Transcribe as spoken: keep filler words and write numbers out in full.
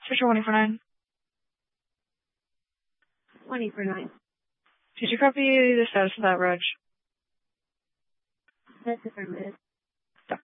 Switcher one for nine. twenty for nine. Did you copy the status of that, Reg? That's affirmative.